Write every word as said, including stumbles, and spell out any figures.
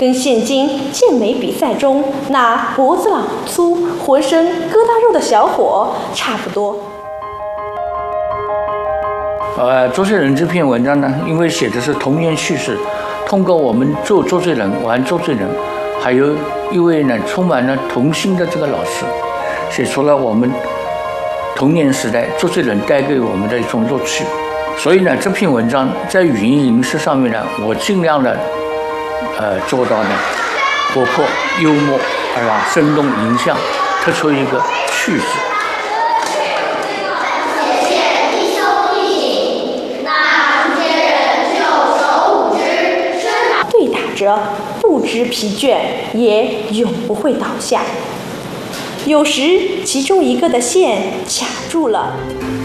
跟现今健美比赛中那脖子老粗、浑身疙瘩肉的小伙差不多。 呃，周罪人这篇文章呢，因为写的是童年趣事，通过我们做周罪人、玩周罪人，还有一位呢充满了童心的这个老师，写出了我们童年时代周罪人带给我们的一种乐趣。所以呢，这篇文章在语音形式上面呢，我尽量的呃做到呢活泼、幽默，是吧？生动形象，突出一个趣旨。 对打着，不知疲倦，也永不会倒下。有时其中一个的线卡住了。